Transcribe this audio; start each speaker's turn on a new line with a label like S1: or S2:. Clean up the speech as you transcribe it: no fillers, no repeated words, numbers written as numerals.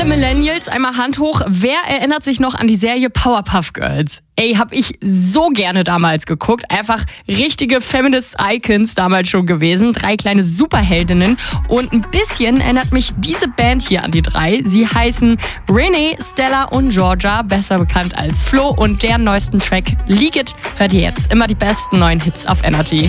S1: Alle Millennials, einmal Hand hoch. Wer erinnert sich noch an die Serie Powerpuff Girls? Ey, hab ich so gerne damals geguckt. Einfach richtige Feminist-Icons damals schon gewesen. 3 kleine Superheldinnen. Und ein bisschen erinnert mich diese Band hier an die 3. Sie heißen Renee, Stella und Georgia, besser bekannt als Flo. Und deren neuesten Track Leak It hört ihr jetzt. Immer die besten neuen Hits auf Energy.